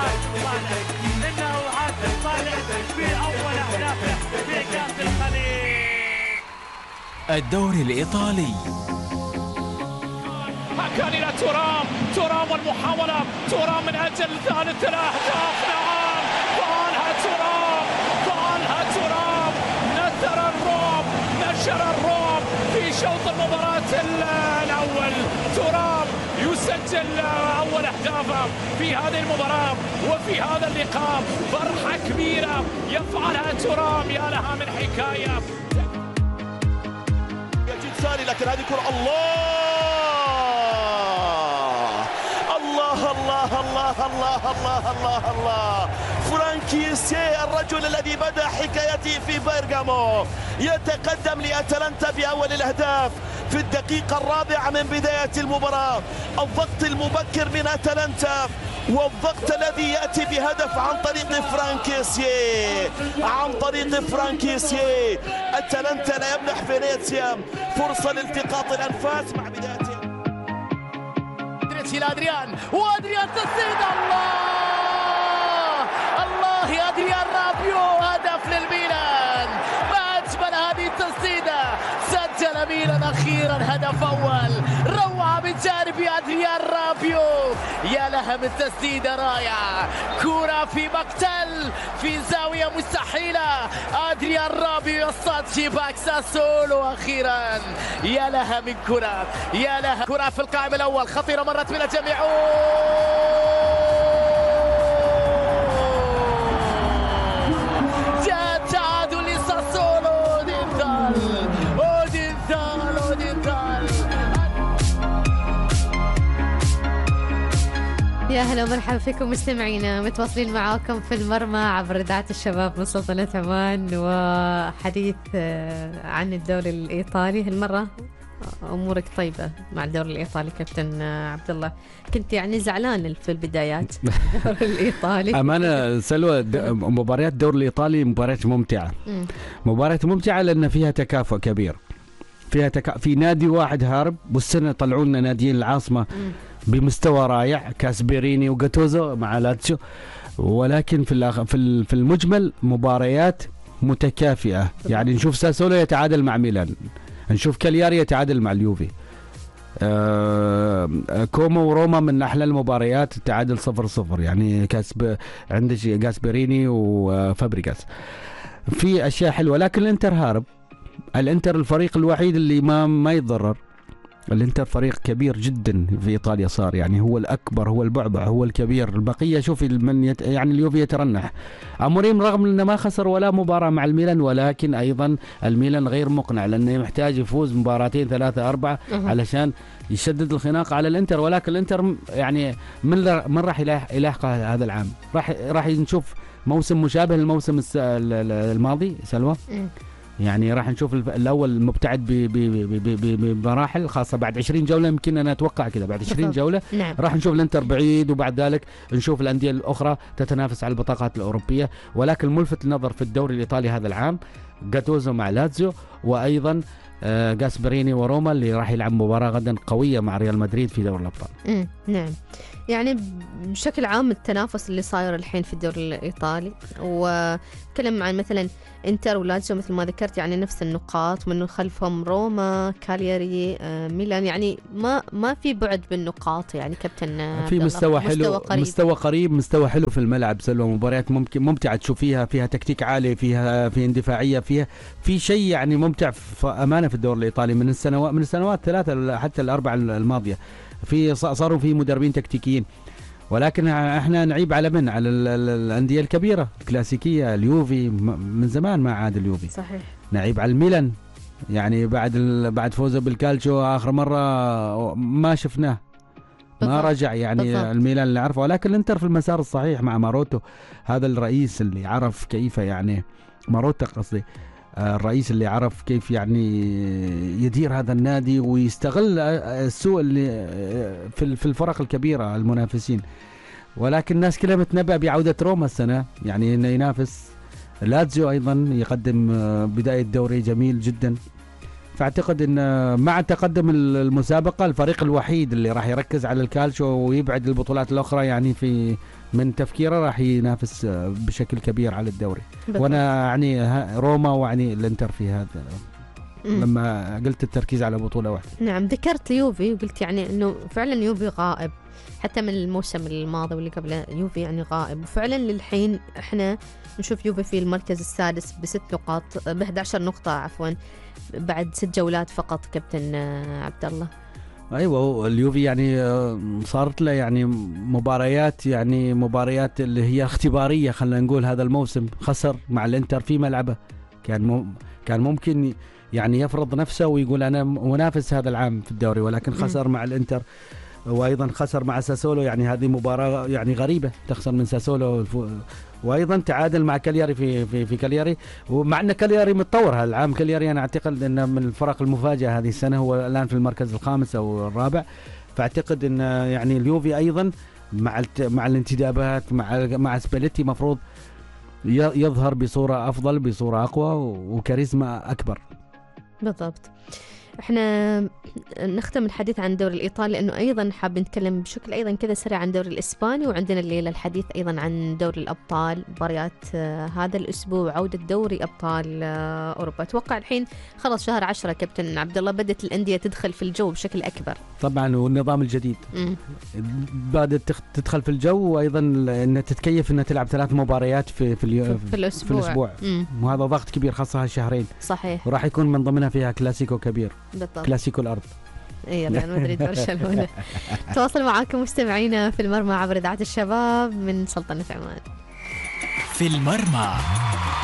إنه عاد صالح في أول أهدافه في كأس الخليج. الدوري الإيطالي. كان إلى تورام والمحاولة، تورام من أجل ثالث الأهداف. نعم، فعلها تورام، نشر الرعب في شوط المباراة الأول. تورام يسجل أول أهدافه في هذه المباراة وفي هذا اللقاء. فرحة كبيرة يفعلها تورام، يا لها من حكاية. يجد ساري لكن هذه كرة الله الله الله الله الله الله الله الله. فرانكيسي الرجل الذي بدأ حكايته في بيرغامو يتقدم لأتلانتا بأول الأهداف في الدقيقة الرابعة من بداية المباراة. الضغط المبكر من أتلانتا والضغط الذي يأتي بهدف عن طريق فرانكيسي. أتلانتا لا يمنح فينيسيا فرصة لالتقاط الأنفاس مع بدايته. إلى وأدريان تسديد. الله يا أدريان رابيو، هدف للميلان. ما أجمل هذه التسديدة، سجل ميلان أخيرا هدف أول. روعة من جانب أدريان رابيو، يا لها من تسديدة رائعة. كرة في مقتل في زاوية مستحيلة، أدريان رابيو يصطاد شباك ساسولو أخيرا. يا لها من كرة، يا لها كرة في القائم الأول خطيرة مرت من الجميع. جاء تعادل لساسولو. أودينثال. يا هلا ومرحبا فيكم مستمعينا، متواصلين معاكم في المرمى عبر إذاعة الشباب من سلطنة عمان، وحديث عن الدوري الإيطالي. هالمرة أمورك طيبة مع الدوري الإيطالي كابتن عبد الله. كنت يعني زعلان في البدايات الدوري الإيطالي. أمانة سلوى، مباريات الدوري الإيطالي مباريات ممتعة. مباريات ممتعة لأن فيها تكافؤ كبير، في نادي واحد هارب، والسنة طلعوا لنا ناديين العاصمة بمستوى رائع، كاسبيريني وجاتوزو مع لاتسيو، ولكن في المجمل مباريات متكافئة. يعني نشوف ساسولو يتعادل مع ميلان، نشوف كالياري يتعادل مع اليوفي، كومو وروما من أحلى المباريات، التعادل 0-0. يعني عندك جاسبريني وفابريغاس، في أشياء حلوة. لكن الانتر هارب، الانتر الفريق الوحيد اللي ما يتضرر. الانتر فريق كبير جدا في ايطاليا، صار يعني هو الاكبر، هو البعبع، هو الكبير. البقيه شوفي يعني اليوفي يترنح. اموريم رغم انه ما خسر ولا مباراه مع الميلان، ولكن ايضا الميلان غير مقنع، لانه محتاج يفوز مباراتين 3-4 علشان يشدد الخناق على الانتر. ولكن الانتر يعني من راح يلاحق هذا العام، راح نشوف موسم مشابه للموسم الماضي سلوى. يعني راح نشوف الأول مبتعد بمراحل خاصة بعد 20 جولة. يمكن أنا أتوقع كذا بعد 20 جولة نعم. راح نشوف الانتر بعيد، وبعد ذلك نشوف الأندية الأخرى تتنافس على البطاقات الأوروبية. ولكن ملفت النظر في الدوري الإيطالي هذا العام جاتوزو مع لاتزيو، وأيضا جاسبريني وروما اللي راح يلعب مباراة غدا قوية مع ريال مدريد في دوري الأبطال. نعم، يعني بشكل عام التنافس اللي صاير الحين في الدوري الإيطالي، وتكلم عن مثلا انتر ولاتسيو مثل ما ذكرت، يعني نفس النقاط، ومن خلفهم روما، كالياري، ميلان. يعني ما في بعد بالنقاط يعني كابتن. في مستوى حلو، مستوى قريب، مستوى حلو في الملعب سلوى. مباريات ممتعة تشوفيها، فيها تكتيك عالي، فيها في اندفاعية، في شيء يعني ممتع في أمانة في الدوري الإيطالي من السنوات 3 حتى ال4 الماضية. صاروا في مدربين تكتيكيين، ولكن احنا نعيب على الأندية الكبيرة الكلاسيكية. اليوفي من زمان ما عاد اليوفي. صحيح. نعيب على الميلان، يعني بعد فوزه بالكالتشو آخر مرة ما شفناه، ما رجع يعني بالضبط. الميلان اللي عرفه. ولكن الانتر في المسار الصحيح مع ماروتو، هذا الرئيس اللي عرف كيف، يعني ماروتا قصدي، الرئيس اللي عرف كيف يعني يدير هذا النادي ويستغل السوء اللي في الفرق الكبيرة المنافسين. ولكن الناس كلها متنبأ بعودة روما السنة، يعني إنه ينافس. لاتزيو أيضا يقدم بداية دوري جميل جدا، فاعتقد ان مع تقدم المسابقه الفريق الوحيد اللي راح يركز على الكالشو ويبعد البطولات الاخرى يعني في من تفكيره راح ينافس بشكل كبير على الدوري. وانا يعني روما وعني الانتر في هذا لما قلت التركيز على بطوله واحده. نعم، ذكرت يوفي وقلت يعني انه فعلا يوفي غائب حتى من الموسم الماضي واللي قبله، يوفي يعني غائب، وفعلا للحين احنا نشوف يوفي في المركز السادس ب 11 نقطة عفوا بعد 6 جولات فقط. كابتن عبد الله. ايوه اليوفي يعني صارت له يعني مباريات اللي هي اختباريه، خلينا نقول هذا الموسم خسر مع الانتر في ملعبه، كان ممكن يعني يفرض نفسه ويقول انا منافس هذا العام في الدوري، ولكن خسر مع الانتر وايضا خسر مع ساسولو. يعني هذه مباراه يعني غريبه تخسر من ساسولو، وايضا تعادل مع كالياري في كالياري، ومع ان كالياري متطور هالعام. كالياري انا اعتقد انه من الفرق المفاجئه هذه السنه، هو الان في المركز الخامس او الرابع. فاعتقد ان يعني اليوفي ايضا مع الانتدابات مع سباليتي مفروض يظهر بصوره افضل، بصوره اقوى وكاريزما اكبر. بالضبط. احنا نختم الحديث عن الدوري الايطالي لانه ايضا حاب نتكلم بشكل ايضا كذا سريع عن الدوري الاسباني، وعندنا الليله الحديث ايضا عن دوري الابطال، مباريات هذا الاسبوع، عوده دوري ابطال اوروبا. اتوقع الحين خلص شهر 10 كابتن عبد الله بدت الانديه تدخل في الجو بشكل اكبر طبعا، والنظام الجديد بدات تدخل في الجو، وايضا انها تتكيف انها تلعب 3 مباريات في الاسبوع. وهذا ضغط كبير خاصه هالشهرين. صحيح. وراح يكون من ضمنها فيها كلاسيكو كبير. بالضبط. كلاسيكو الأرض. ريال مدريد برشلونة. تواصل معاكم مستمعينا في المرمى عبر إذاعة الشباب من سلطنة عمان. في المرمى.